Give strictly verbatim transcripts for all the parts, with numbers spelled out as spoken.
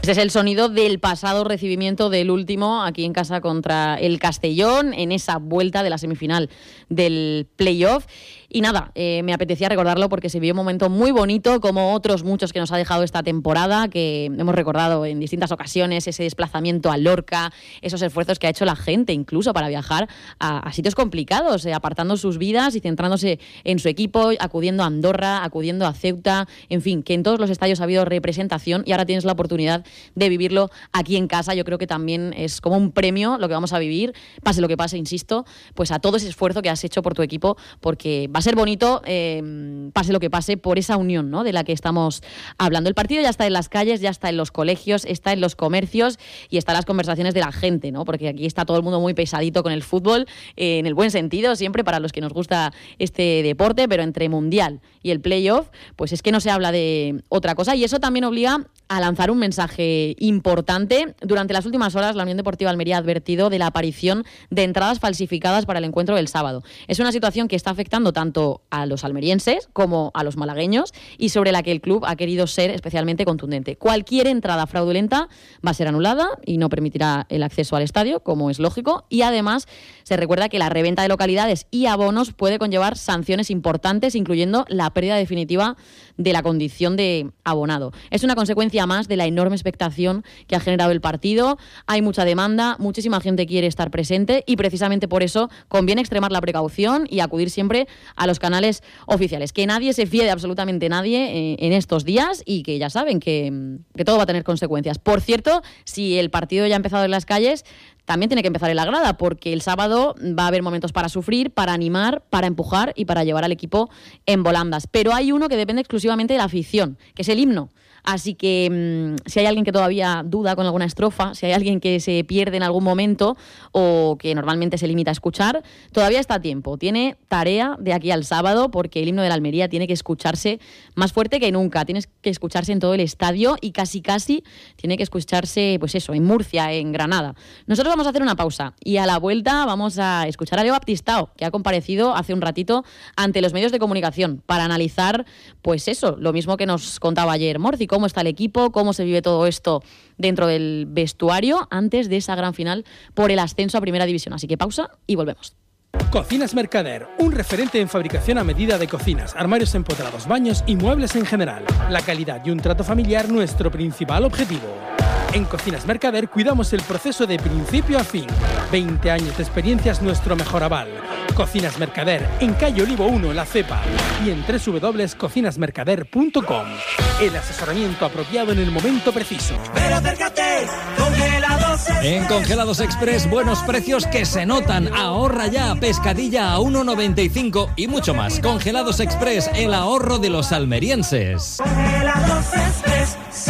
Ese es el sonido del pasado recibimiento del último aquí en casa contra el Castellón, en esa vuelta de la semifinal del playoff. Y nada, eh, me apetecía recordarlo porque se vivió un momento muy bonito, como otros muchos que nos ha dejado esta temporada, que hemos recordado en distintas ocasiones, ese desplazamiento a Lorca, esos esfuerzos que ha hecho la gente incluso para viajar a, a sitios complicados, eh, apartando sus vidas y centrándose en su equipo, acudiendo a Andorra, acudiendo a Ceuta, en fin, que en todos los estadios ha habido representación y ahora tienes la oportunidad de vivirlo aquí en casa. Yo creo que también es como un premio lo que vamos a vivir, pase lo que pase, insisto, pues a todo ese esfuerzo que has hecho por tu equipo, porque va a ser bonito, eh, pase lo que pase, por esa unión, ¿no?, de la que estamos hablando. El partido ya está en las calles, ya está en los colegios, está en los comercios y está en las conversaciones de la gente, ¿no?, porque aquí está todo el mundo muy pesadito con el fútbol, eh, en el buen sentido, siempre para los que nos gusta este deporte, pero entre Mundial y el playoff, pues es que no se habla de otra cosa, y eso también obliga a lanzar un mensaje importante. Durante las últimas horas, la Unión Deportiva Almería ha advertido de la aparición de entradas falsificadas para el encuentro del sábado. Es una situación que está afectando tanto a los almerienses como a los malagueños y sobre la que el club ha querido ser especialmente contundente. Cualquier entrada fraudulenta va a ser anulada y no permitirá el acceso al estadio, como es lógico, y además se recuerda que la reventa de localidades y abonos puede conllevar sanciones importantes, incluyendo la pérdida definitiva de la condición de abonado. Es una consecuencia más de la enorme expectación que ha generado el partido. Hay mucha demanda, muchísima gente quiere estar presente y precisamente por eso conviene extremar la precaución y acudir siempre a los canales oficiales. Que nadie se fíe de absolutamente nadie eh, en estos días y que ya saben que, que todo va a tener consecuencias. Por cierto, si el partido ya ha empezado en las calles, también tiene que empezar en la grada, porque el sábado va a haber momentos para sufrir, para animar, para empujar y para llevar al equipo en volandas. Pero hay uno que depende exclusivamente de la afición, que es el himno. Así que mmm, si hay alguien que todavía duda con alguna estrofa, si hay alguien que se pierde en algún momento o que normalmente se limita a escuchar, todavía está a tiempo. Tiene tarea de aquí al sábado, porque el himno de la Almería tiene que escucharse más fuerte que nunca. Tiene que escucharse en todo el estadio y casi casi tiene que escucharse, pues eso, en Murcia, en Granada. Nosotros vamos a hacer una pausa y a la vuelta vamos a escuchar a Leo Baptistao, que ha comparecido hace un ratito ante los medios de comunicación para analizar, pues eso, lo mismo que nos contaba ayer Morci, cómo está el equipo, cómo se vive todo esto dentro del vestuario antes de esa gran final por el ascenso a Primera División. Así que pausa y volvemos. Cocinas Mercader, un referente en fabricación a medida de cocinas, armarios empotrados, baños y muebles en general. La calidad y un trato familiar, nuestro principal objetivo. En Cocinas Mercader cuidamos el proceso de principio a fin. veinte años de experiencia es nuestro mejor aval. Cocinas Mercader, en calle Olivo uno, La Cepa, y en doble u doble u doble u punto cocinas mercader punto com. El asesoramiento apropiado en el momento preciso. Pero acércate, Congelados Express. En Congelados Express, buenos precios que se notan. Ahorra ya, pescadilla a uno noventa y cinco y mucho más. Congelados Express, el ahorro de los almerienses. Congelados Express, sí.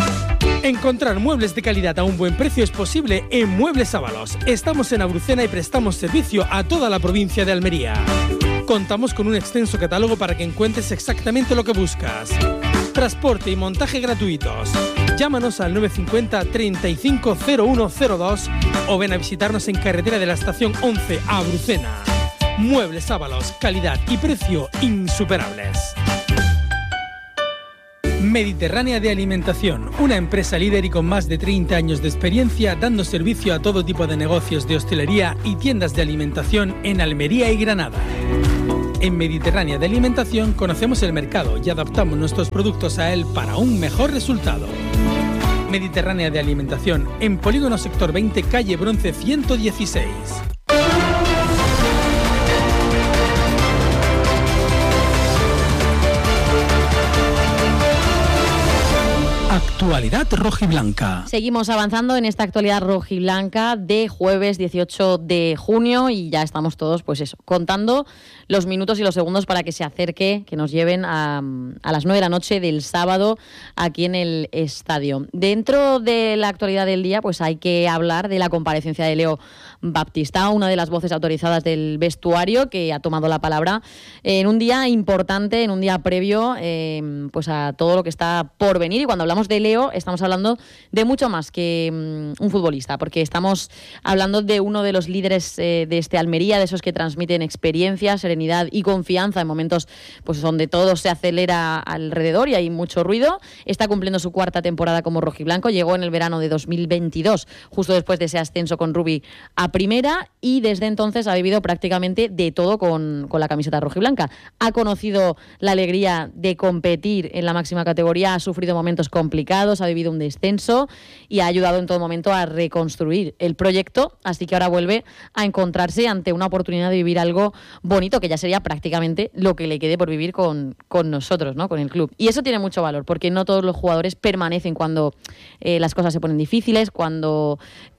Encontrar muebles de calidad a un buen precio es posible en Muebles Ábalos. Estamos en Abrucena y prestamos servicio a toda la provincia de Almería. Contamos con un extenso catálogo para que encuentres exactamente lo que buscas. Transporte y montaje gratuitos. Llámanos al nueve cinco cero, treinta y cinco, cero uno cero dos o ven a visitarnos en carretera de la estación once a Abrucena. Muebles Ábalos, calidad y precio insuperables. Mediterránea de Alimentación, una empresa líder y con más de treinta años de experiencia dando servicio a todo tipo de negocios de hostelería y tiendas de alimentación en Almería y Granada. En Mediterránea de Alimentación conocemos el mercado y adaptamos nuestros productos a él para un mejor resultado. Mediterránea de Alimentación, en Polígono Sector veinte, calle Bronce ciento dieciséis. Actualidad rojiblanca. Seguimos avanzando en esta actualidad rojiblanca de jueves dieciocho de junio y ya estamos todos, pues eso, contando los minutos y los segundos para que se acerque, que nos lleven a, a las nueve de la noche del sábado aquí en el estadio. Dentro de la actualidad del día, pues hay que hablar de la comparecencia de Leo Baptistao, una de las voces autorizadas del vestuario, que ha tomado la palabra en un día importante, en un día previo eh, pues a todo lo que está por venir. Y cuando hablamos de Leo, estamos hablando de mucho más que um, un futbolista, porque estamos hablando de uno de los líderes eh, de este Almería, de esos que transmiten experiencia, serenidad y confianza en momentos pues donde todo se acelera alrededor y hay mucho ruido. Está cumpliendo su cuarta temporada como rojiblanco, llegó en el verano de dos mil veintidós, justo después de ese ascenso con Rubi a primera, y desde entonces ha vivido prácticamente de todo con, con la camiseta rojiblanca. Ha conocido la alegría de competir en la máxima categoría, ha sufrido momentos complicados, ha vivido un descenso y ha ayudado en todo momento a reconstruir el proyecto, así que ahora vuelve a encontrarse ante una oportunidad de vivir algo bonito, que ya sería prácticamente lo que le quede por vivir con, con nosotros, ¿no? Con el club. Y eso tiene mucho valor, porque no todos los jugadores permanecen cuando eh, las cosas se ponen difíciles, cuando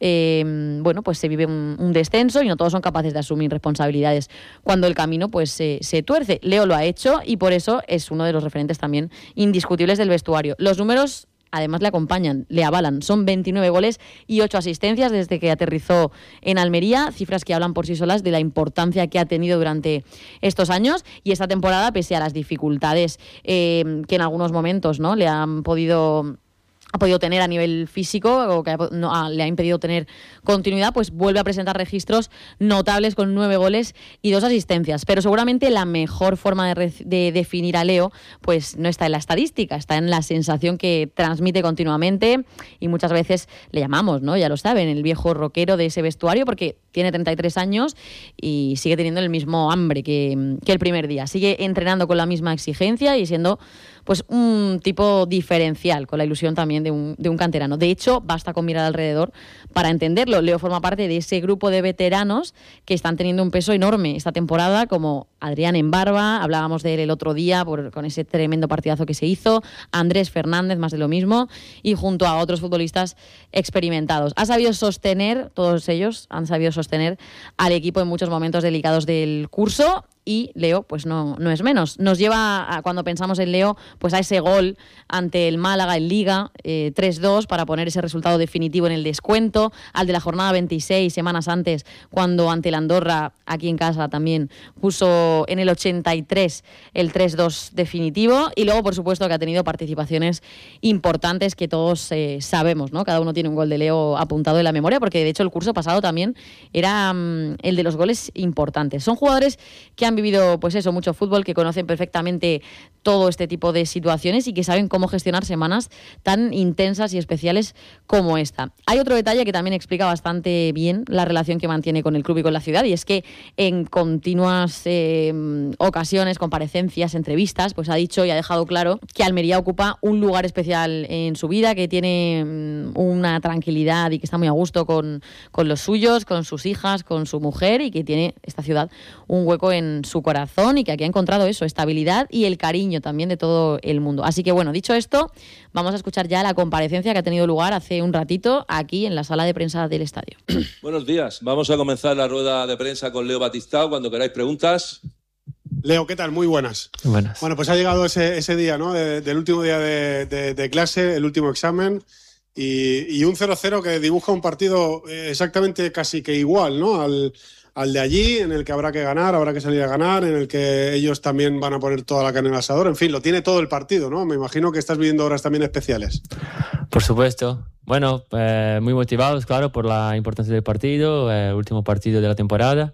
eh, bueno, pues se vive un, un descenso, y no todos son capaces de asumir responsabilidades cuando el camino pues se, se tuerce. Leo lo ha hecho y por eso es uno de los referentes también indiscutibles del vestuario. Los números además le acompañan, le avalan. Son veintinueve goles y ocho asistencias desde que aterrizó en Almería, cifras que hablan por sí solas de la importancia que ha tenido durante estos años. Y esta temporada, pese a las dificultades eh, que en algunos momentos, ¿no?, le han podido... ha podido tener a nivel físico, o que no, a, le ha impedido tener continuidad, pues vuelve a presentar registros notables con nueve goles y dos asistencias. Pero seguramente la mejor forma de, re, de definir a Leo pues no está en la estadística, está en la sensación que transmite continuamente, y muchas veces le llamamos, ¿no?, ya lo saben, el viejo rockero de ese vestuario, porque tiene treinta y tres años y sigue teniendo el mismo hambre que, que el primer día. Sigue entrenando con la misma exigencia y siendo pues un tipo diferencial, con la ilusión también de un, de un canterano. De hecho, basta con mirar alrededor para entenderlo. Leo forma parte de ese grupo de veteranos que están teniendo un peso enorme esta temporada, como Adrián Embarba, hablábamos de él el otro día por, con ese tremendo partidazo que se hizo, Andrés Fernández, más de lo mismo, y junto a otros futbolistas experimentados. Ha sabido sostener, todos ellos han sabido sostener al equipo en muchos momentos delicados del curso, y Leo pues no, no es menos. Nos lleva, a, cuando pensamos en Leo, pues a ese gol ante el Málaga en Liga, eh, tres dos, para poner ese resultado definitivo en el descuento, al de la jornada veintiséis, semanas antes, cuando ante el Andorra, aquí en casa también, puso en el ochenta y tres el tres dos definitivo, y luego, por supuesto, que ha tenido participaciones importantes que todos eh, sabemos, ¿no? Cada uno tiene un gol de Leo apuntado en la memoria, porque de hecho el curso pasado también era um, el de los goles importantes. Son jugadores que han vivido, pues eso, mucho fútbol, que conocen perfectamente todo este tipo de situaciones y que saben cómo gestionar semanas tan intensas y especiales como esta. Hay otro detalle que también explica bastante bien la relación que mantiene con el club y con la ciudad, y es que en continuas eh, ocasiones, comparecencias, entrevistas, pues ha dicho y ha dejado claro que Almería ocupa un lugar especial en su vida, que tiene una tranquilidad y que está muy a gusto con, con los suyos, con sus hijas, con su mujer, y que tiene esta ciudad un hueco en su corazón, y que aquí ha encontrado eso, estabilidad y el cariño también de todo el mundo. Así que bueno, dicho esto, vamos a escuchar ya la comparecencia que ha tenido lugar hace un ratito aquí en la sala de prensa del estadio. Buenos días, vamos a comenzar la rueda de prensa con Leo Batistao. Cuando queráis preguntas. Leo, ¿qué tal? Muy buenas. Buenas. Bueno, pues ha llegado ese, ese día, ¿no?, de, del último día de, de, de clase, el último examen, y, y un cero cero que dibuja un partido exactamente casi que igual, ¿no?, al, al de allí, en el que habrá que ganar, habrá que salir a ganar, en el que ellos también van a poner toda la carne en el asador. En fin, lo tiene todo el partido, ¿no? Me imagino que estás viviendo horas también especiales. Por supuesto. Bueno, eh, muy motivados, claro, por la importancia del partido, el eh, último partido de la temporada.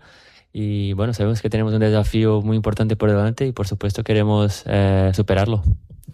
Y bueno, sabemos que tenemos un desafío muy importante por delante y por supuesto queremos eh, superarlo.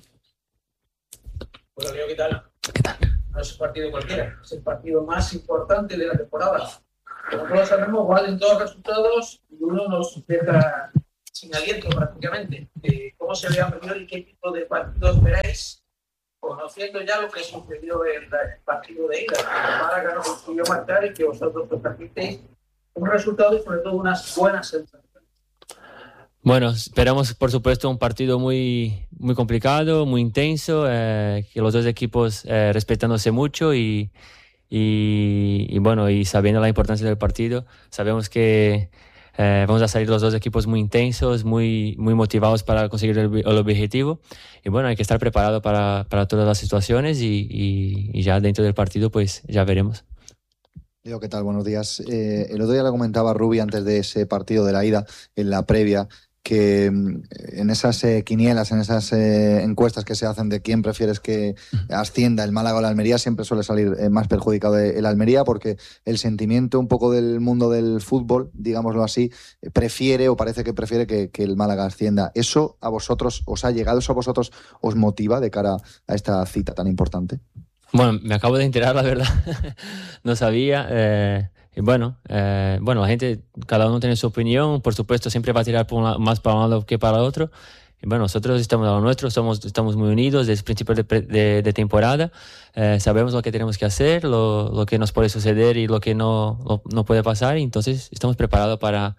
Hola Leo, ¿qué tal? ¿Qué tal? No es un partido cualquiera, es el partido más importante de la temporada. Como todos sabemos, valen todos los resultados y uno nos deja sin aliento prácticamente. Eh, ¿Cómo se ve a priori y qué tipo de partidos veréis, conociendo ya lo que sucedió en el partido de ida? Que el Málaga no consiguió marcar y que vosotros os permitisteis un resultado y sobre todo unas buenas sensaciones. Bueno, esperamos por supuesto un partido muy, muy complicado, muy intenso, eh, que los dos equipos eh, respetándose mucho y, y, y bueno, y sabiendo la importancia del partido, sabemos que eh, vamos a salir los dos equipos muy intensos, muy, muy motivados para conseguir el, el objetivo, y bueno, hay que estar preparado para, para todas las situaciones y, y, y ya dentro del partido pues ya veremos. Leo, ¿qué tal? Buenos días. Eh, el otro día le comentaba a Rubi antes de ese partido de la ida, en la previa, que en esas eh, quinielas, en esas eh, encuestas que se hacen de quién prefieres que ascienda, el Málaga o la Almería, siempre suele salir eh, más perjudicado el Almería, porque el sentimiento un poco del mundo del fútbol, digámoslo así, prefiere o parece que prefiere que, que el Málaga ascienda. ¿Eso a vosotros os ha llegado? ¿Eso a vosotros os motiva de cara a esta cita tan importante? Bueno, me acabo de enterar, la verdad. No sabía. Eh, y bueno, eh, bueno, la gente, cada uno tiene su opinión. Por supuesto, siempre va a tirar por una, más para un lado que para el otro. Y bueno, nosotros estamos a lo nuestro, somos, estamos muy unidos desde el principio de, de, de temporada. Eh, sabemos lo que tenemos que hacer, lo, lo que nos puede suceder y lo que no, lo, no puede pasar. Y entonces estamos preparados para,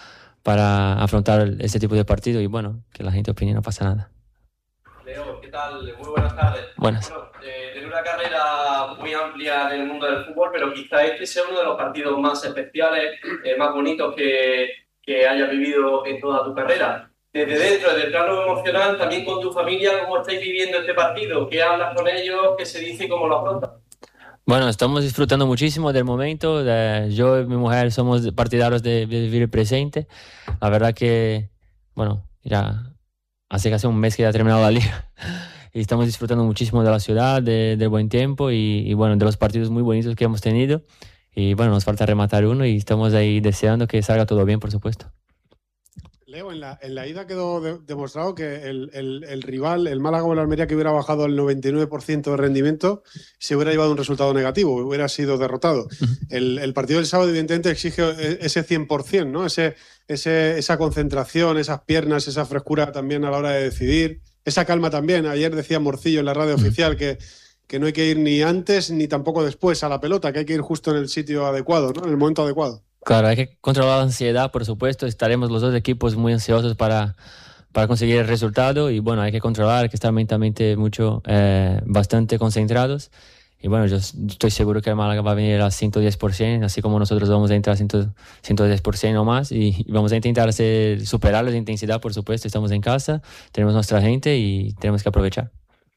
para afrontar este tipo de partido. Y bueno, que la gente opine, no pasa nada. Leo, ¿qué tal? Muy buenas tardes. Buenas. Bueno, eh, tiene una carrera muy amplia en el mundo del fútbol, pero quizá este sea uno de los partidos más especiales, eh, más bonitos que, que hayas vivido en toda tu carrera. Desde dentro, desde el plano emocional, también con tu familia, ¿cómo estáis viviendo este partido? ¿Qué hablas con ellos? ¿Qué se dice y cómo lo afrontas? Bueno, estamos disfrutando muchísimo del momento. De, yo y mi mujer somos partidarios de, de vivir el presente. La verdad que, bueno, ya hace casi un mes que ya ha terminado la liga y estamos disfrutando muchísimo de la ciudad, de, del buen tiempo y, y, bueno, de los partidos muy bonitos que hemos tenido. Y bueno, nos falta rematar uno y estamos ahí deseando que salga todo bien, por supuesto. Leo, en la, en la ida quedó de, demostrado que el, el, el rival, el Málaga o la Almería, que hubiera bajado el noventa y nueve por ciento de rendimiento, se hubiera llevado un resultado negativo, hubiera sido derrotado. El, el partido del sábado, evidentemente, exige ese cien por ciento, ¿no? Ese, ese, esa concentración, esas piernas, esa frescura también a la hora de decidir, esa calma también. Ayer decía Morcillo en la radio oficial que, que no hay que ir ni antes ni tampoco después a la pelota, que hay que ir justo en el sitio adecuado, ¿no? En el momento adecuado. Claro, hay que controlar la ansiedad, por supuesto. Estaremos los dos equipos muy ansiosos para, para conseguir el resultado y bueno, hay que controlar, hay que estar mentalmente mucho, eh, bastante concentrados. Y bueno, yo estoy seguro que el Málaga va a venir a ciento diez por ciento, así como nosotros vamos a entrar a ciento diez por ciento o más y vamos a intentar hacer, superar la intensidad, por supuesto. Estamos en casa, tenemos nuestra gente y tenemos que aprovechar.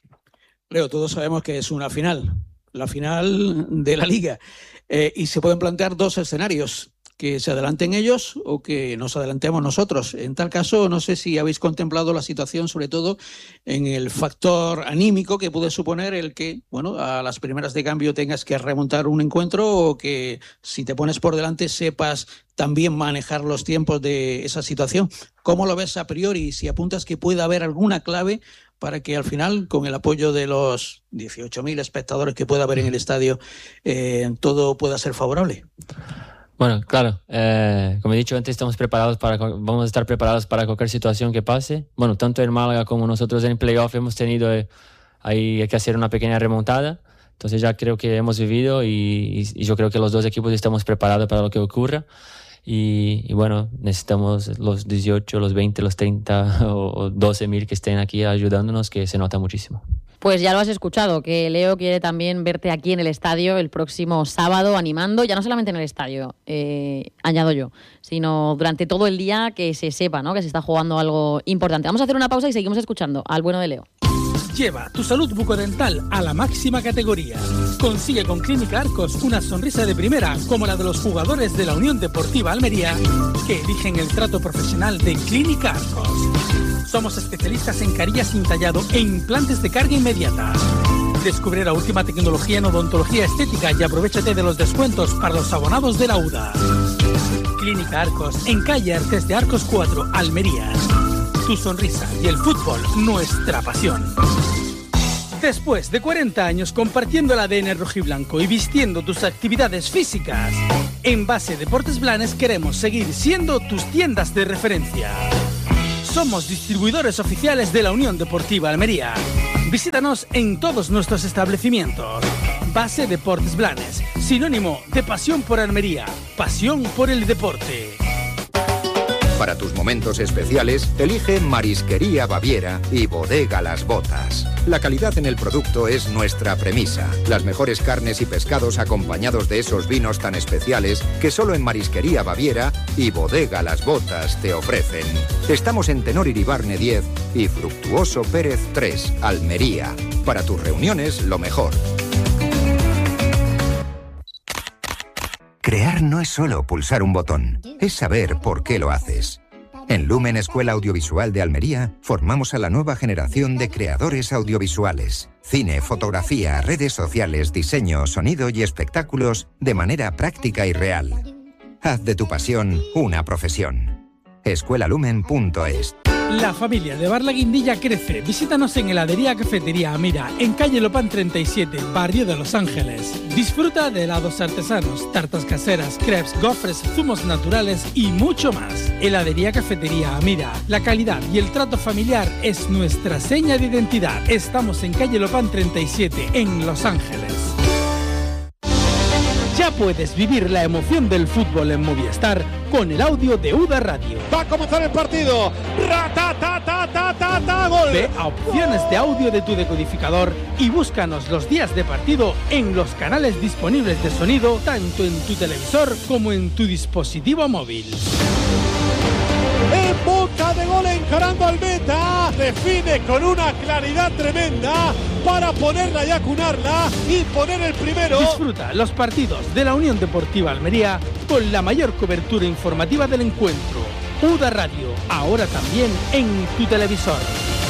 Leo, todos sabemos que es una final, la final de la Liga, eh, y se pueden plantear dos escenarios: que se adelanten ellos o que nos adelantemos nosotros. En tal caso, no sé si habéis contemplado la situación, sobre todo en el factor anímico que puede suponer el que, bueno, a las primeras de cambio tengas que remontar un encuentro o que si te pones por delante sepas también manejar los tiempos de esa situación. ¿Cómo lo ves a priori? Si apuntas que pueda haber alguna clave para que al final, con el apoyo de los dieciocho mil espectadores que pueda haber en el estadio, eh, todo pueda ser favorable. Bueno, claro, eh, como he dicho antes, estamos preparados para, vamos a estar preparados para cualquier situación que pase. Bueno, tanto en Málaga como nosotros en playoff hemos tenido eh, ahí que hacer una pequeña remontada. Entonces ya creo que hemos vivido y, y, y yo creo que los dos equipos estamos preparados para lo que ocurra. Y, y bueno, necesitamos los dieciocho, los veinte, los treinta o doce mil que estén aquí ayudándonos, que se nota muchísimo. Pues ya lo has escuchado, que Leo quiere también verte aquí en el estadio el próximo sábado animando, ya no solamente en el estadio, eh, añado yo, sino durante todo el día, que se sepa, ¿no?, que se está jugando algo importante. Vamos a hacer una pausa y seguimos escuchando al bueno de Leo. Lleva tu salud bucodental a la máxima categoría. Consigue con Clínica Arcos una sonrisa de primera, como la de los jugadores de la Unión Deportiva Almería, que eligen el trato profesional de Clínica Arcos. Somos especialistas en carillas sin tallado e implantes de carga inmediata. Descubre la última tecnología en odontología estética y aprovéchate de los descuentos para los abonados de la U D A. Clínica Arcos, en calle Artes de Arcos cuatro, Almería. Tu sonrisa y el fútbol, nuestra pasión. Después de cuarenta años compartiendo el A D N rojiblanco y vistiendo tus actividades físicas, en Base Deportes Blanes queremos seguir siendo tus tiendas de referencia. Somos distribuidores oficiales de la Unión Deportiva Almería. Visítanos en todos nuestros establecimientos. Base Deportes Blanes, sinónimo de pasión por Almería, pasión por el deporte. Para tus momentos especiales, elige Marisquería Baviera y Bodega Las Botas. La calidad en el producto es nuestra premisa. Las mejores carnes y pescados acompañados de esos vinos tan especiales que solo en Marisquería Baviera y Bodega Las Botas te ofrecen. Estamos en Tenor Iribarne diez y Fructuoso Pérez tres, Almería. Para tus reuniones, lo mejor. Crear no es solo pulsar un botón, es saber por qué lo haces. En Lumen Escuela Audiovisual de Almería formamos a la nueva generación de creadores audiovisuales. Cine, fotografía, redes sociales, diseño, sonido y espectáculos de manera práctica y real. Haz de tu pasión una profesión. escuela lumen punto es. La familia de Bar La Guindilla crece. Visítanos en Heladería Cafetería Amira, en calle Lopán treinta y siete, barrio de Los Ángeles. Disfruta de helados artesanos, tartas caseras, crepes, gofres, zumos naturales y mucho más. Heladería Cafetería Amira. La calidad y el trato familiar es nuestra seña de identidad. Estamos en calle Lopán treinta y siete, en Los Ángeles. Ya puedes vivir la emoción del fútbol en Movistar con el audio de UDA Radio. Va a comenzar el partido. ¡Ra-ta-ta-ta-ta-ta! ¡Gol! Ve a opciones de audio de tu decodificador y búscanos los días de partido en los canales disponibles de sonido, tanto en tu televisor como en tu dispositivo móvil. En busca de gol, encarando al meta, define con una claridad tremenda para ponerla y acunarla y poner el primero. Disfruta los partidos de la Unión Deportiva Almería con la mayor cobertura informativa del encuentro. UDA Radio, ahora también en tu televisor.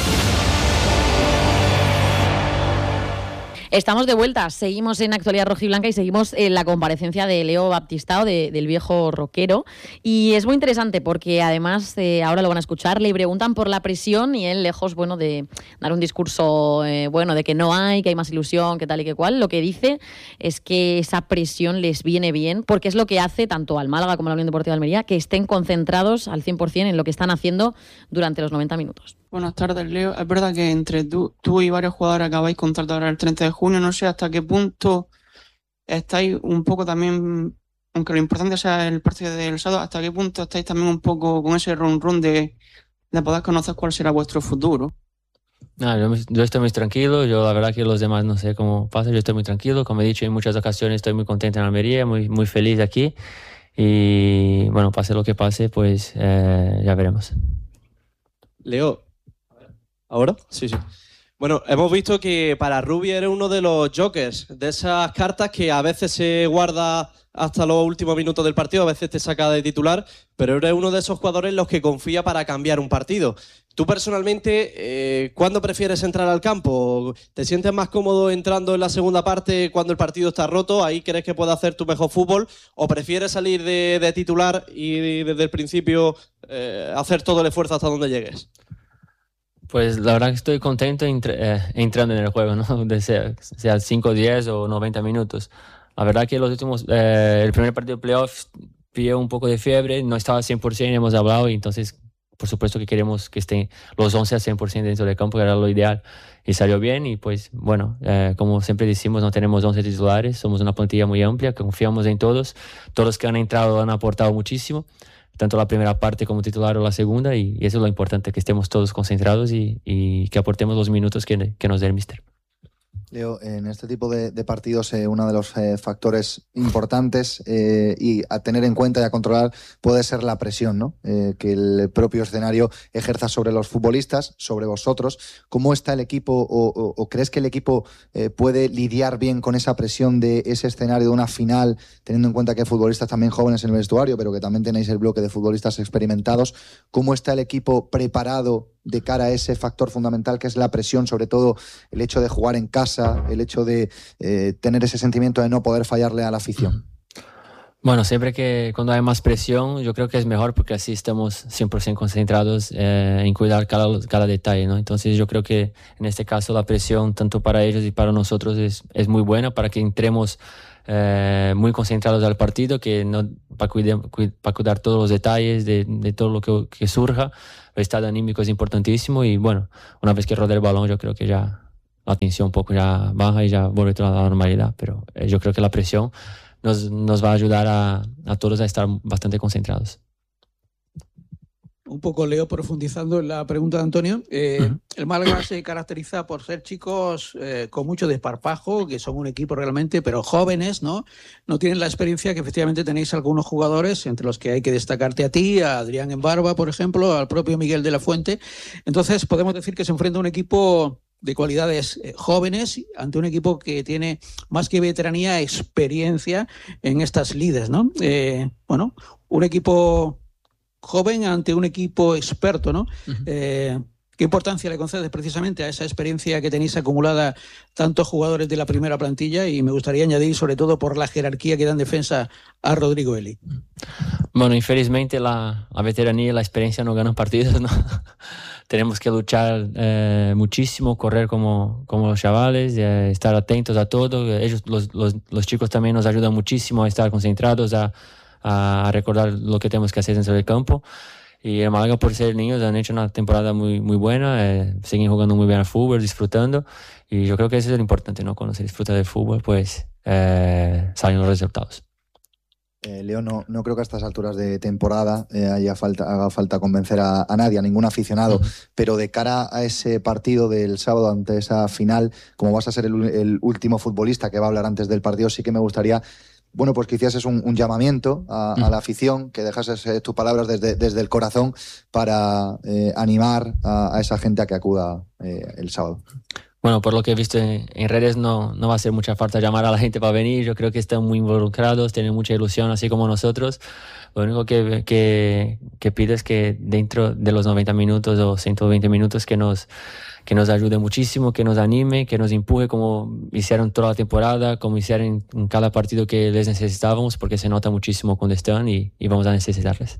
Estamos de vuelta, seguimos en Actualidad Rojiblanca y seguimos en la comparecencia de Leo Baptistao, de, del viejo rockero. Y es muy interesante porque además, eh, ahora lo van a escuchar, le preguntan por la presión y él, lejos bueno, de dar un discurso eh, bueno de que no hay, que hay más ilusión, que tal y que cual, lo que dice es que esa presión les viene bien porque es lo que hace tanto al Málaga como a la Unión Deportiva de Almería que estén concentrados al cien por ciento en lo que están haciendo durante los noventa minutos. Buenas tardes, Leo. Es verdad que entre tú, tú y varios jugadores acabáis contrato ahora el treinta de junio. No sé hasta qué punto estáis un poco también, aunque lo importante sea el partido del sábado, hasta qué punto estáis también un poco con ese run run de, de poder conocer cuál será vuestro futuro. No, yo, yo estoy muy tranquilo. Yo la verdad que los demás no sé cómo pasa. Yo estoy muy tranquilo. Como he dicho en muchas ocasiones, estoy muy contento en Almería, muy, muy feliz aquí. Y bueno, pase lo que pase, pues eh, ya veremos. Leo, ¿ahora? Sí, sí. Bueno, hemos visto que para Rubi eres uno de los jokers, de esas cartas que a veces se guarda hasta los últimos minutos del partido, a veces te saca de titular, pero eres uno de esos jugadores en los que confía para cambiar un partido. Tú personalmente, eh, ¿cuándo prefieres entrar al campo? ¿Te sientes más cómodo entrando en la segunda parte cuando el partido está roto? ¿Ahí crees que puedes hacer tu mejor fútbol? ¿O prefieres salir de, de titular y desde el principio eh, hacer todo el esfuerzo hasta donde llegues? Pues la verdad que estoy contento entra, eh, entrando en el juego, ¿no? De sea, sea cinco, diez o noventa minutos. La verdad que los últimos, eh, el primer partido de playoffs pillé un poco de fiebre, no estaba al cien por ciento, hemos hablado y entonces por supuesto que queremos que estén los once al cien por ciento dentro del campo, que era lo ideal. Y salió bien y pues bueno, eh, como siempre decimos, no tenemos once titulares, somos una plantilla muy amplia, confiamos en todos. Todos los que han entrado han aportado muchísimo, tanto la primera parte como titular o la segunda, y, y eso es lo importante, que estemos todos concentrados y, y que aportemos los minutos que, que nos dé el míster. Leo, en este tipo de, de partidos eh, uno de los eh, factores importantes eh, y a tener en cuenta y a controlar puede ser la presión, ¿no? Eh, que el propio escenario ejerza sobre los futbolistas, sobre vosotros. ¿Cómo está el equipo o, o, o crees que el equipo eh, puede lidiar bien con esa presión de ese escenario de una final, teniendo en cuenta que hay futbolistas también jóvenes en el vestuario, pero que también tenéis el bloque de futbolistas experimentados? ¿Cómo está el equipo preparado de cara a ese factor fundamental que es la presión, sobre todo el hecho de jugar en casa, el hecho de eh, tener ese sentimiento de no poder fallarle a la afición? Bueno, siempre que cuando hay más presión, yo creo que es mejor porque así estamos cien por ciento concentrados eh, en cuidar cada, cada detalle, ¿no? Entonces yo creo que en este caso la presión, tanto para ellos y para nosotros, es, es muy buena para que entremos eh, muy concentrados al partido, que no, para, cuidar, para cuidar todos los detalles de, de todo lo que, que surja. El estado anímico es importantísimo y bueno, una vez que rodea el balón yo creo que ya la tensión un poco ya baja y ya vuelve toda la normalidad, pero eh, yo creo que la presión nos, nos va a ayudar a, a todos a estar bastante concentrados. Un poco, Leo, profundizando en la pregunta de Antonio, eh, uh-huh. el Málaga se caracteriza por ser chicos eh, con mucho desparpajo, que son un equipo realmente, pero jóvenes, ¿no? No tienen la experiencia que efectivamente tenéis algunos jugadores, entre los que hay que destacarte a ti, a Adrián Embarba, por ejemplo, al propio Miguel de la Fuente. Entonces, podemos decir que se enfrenta a un equipo de cualidades eh, jóvenes ante un equipo que tiene más que veteranía, experiencia en estas lides, ¿no? Eh, bueno, un equipo joven ante un equipo experto, ¿no? Uh-huh. Eh, ¿Qué importancia le concedes precisamente a esa experiencia que tenéis acumulada tantos jugadores de la primera plantilla? Y me gustaría añadir, sobre todo, por la jerarquía que da en defensa a Rodrigo Eli. Bueno, infelizmente la, la veteranía y la experiencia no ganan partidos, ¿no? Tenemos que luchar eh, muchísimo, correr como, como los chavales, eh, estar atentos a todo. Ellos, los, los, los chicos también nos ayudan muchísimo a estar concentrados, a, a recordar lo que tenemos que hacer dentro del campo. Y el Málaga, por ser niños, han hecho una temporada muy, muy buena, eh, siguen jugando muy bien al fútbol, disfrutando, y yo creo que eso es lo importante, ¿no? Cuando se disfruta del fútbol, pues eh, salen los resultados. Eh, Leo, no, no creo que a estas alturas de temporada eh, haya falta, haga falta convencer a, a nadie, a ningún aficionado, uh-huh. pero de cara a ese partido del sábado, ante esa final, como vas a ser el, el último futbolista que va a hablar antes del partido, sí que me gustaría... Bueno, pues que hicieses un, un llamamiento a, a la afición, que dejases eh, tus palabras desde, desde el corazón para eh, animar a, a esa gente a que acuda eh, el sábado. Bueno, por lo que he visto en, en redes no, no va a hacer mucha falta llamar a la gente para venir. Yo creo que están muy involucrados, tienen mucha ilusión, así como nosotros. Lo único que, que, que pido es que dentro de los noventa minutos o ciento veinte minutos que nos... que nos ayude muchísimo, que nos anime, que nos empuje como hicieron toda la temporada, como hicieron en cada partido que les necesitábamos, porque se nota muchísimo cuando están y, y vamos a necesitarles.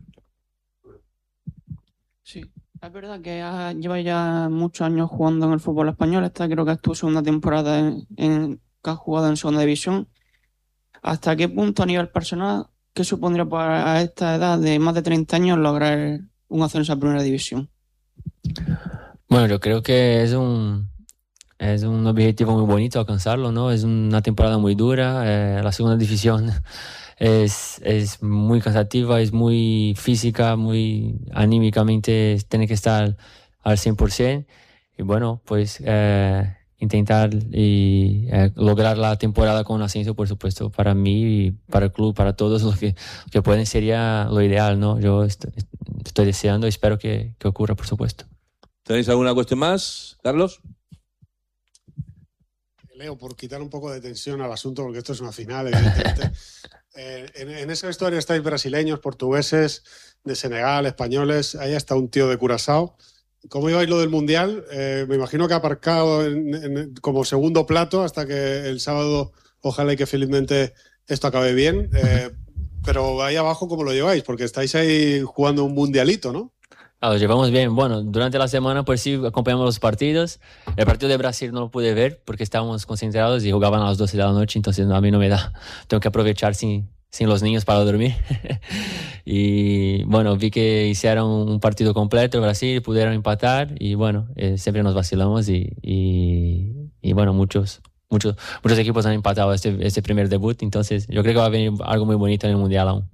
Sí, es verdad que ha, lleva ya muchos años jugando en el fútbol español. Esta creo que es tu segunda temporada en, en, que has jugado en segunda división. ¿Hasta qué punto a nivel personal, qué supondría para esta edad de más de treinta años lograr un ascenso a primera división? Bueno, yo creo que es un, es un objetivo muy bonito alcanzarlo, ¿no? Es una temporada muy dura, eh, la segunda división es, es muy cansativa, es muy física, muy anímicamente, tiene que estar al cien por ciento. Y bueno, pues eh, intentar y eh, lograr la temporada con un ascenso, por supuesto, para mí y para el club, para todos los que, que pueden, sería lo ideal, ¿no? Yo estoy, estoy deseando y espero que, que ocurra, por supuesto. ¿Tenéis alguna cuestión más, Carlos? Leo, por quitar un poco de tensión al asunto, porque esto es una final, evidentemente. eh, en, en esa historia estáis brasileños, portugueses, de Senegal, españoles, hay hasta un tío de Curazao. ¿Cómo ibais lo del Mundial? Eh, me imagino que ha aparcado en, en, como segundo plato hasta que el sábado, ojalá y que felizmente esto acabe bien. Eh, pero ahí abajo, ¿cómo lo lleváis? Porque estáis ahí jugando un mundialito, ¿no? Ah, lo llevamos bien. Bueno, durante la semana pues sí acompañamos los partidos. El partido de Brasil no lo pude ver porque estábamos concentrados y jugaban a las doce de la noche, entonces a mí no me da. Tengo que aprovechar sin, sin los niños para dormir. Y bueno, vi que hicieron un partido completo Brasil, pudieron empatar y bueno, eh, siempre nos vacilamos y, y, y bueno, muchos, muchos, muchos equipos han empatado este, este primer debut, entonces yo creo que va a venir algo muy bonito en el Mundial aún.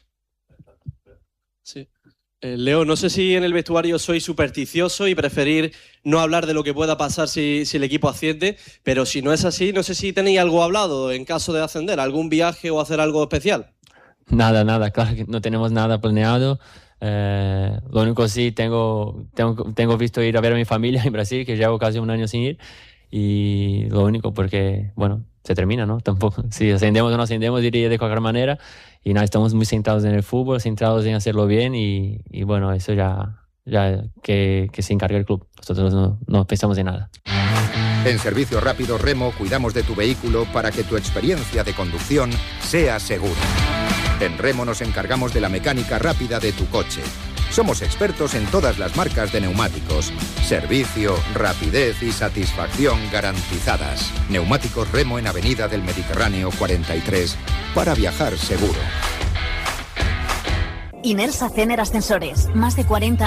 Sí. Eh, Leo, no sé si en el vestuario soy supersticioso y preferir no hablar de lo que pueda pasar si, si el equipo asciende, pero si no es así, no sé si tenéis algo hablado en caso de ascender, algún viaje o hacer algo especial. Nada, nada, claro que no tenemos nada planeado. Eh, lo único sí, tengo, tengo, tengo visto ir a ver a mi familia en Brasil, que llevo casi un año sin ir, y lo único porque, bueno, se termina, ¿no? Tampoco, si ascendemos o no ascendemos, iría de cualquier manera. Y nada, estamos muy centrados en el fútbol, centrados en hacerlo bien y, y bueno, eso ya, ya que, que se encargue el club. Nosotros no, no pensamos en nada. En Servicio Rápido Remo cuidamos de tu vehículo para que tu experiencia de conducción sea segura. En Remo nos encargamos de la mecánica rápida de tu coche. Somos expertos en todas las marcas de neumáticos. Servicio, rapidez y satisfacción garantizadas. Neumáticos Remo en Avenida del Mediterráneo cuarenta y tres. Para viajar seguro. Inersa Cener Ascensores. Más de cuarenta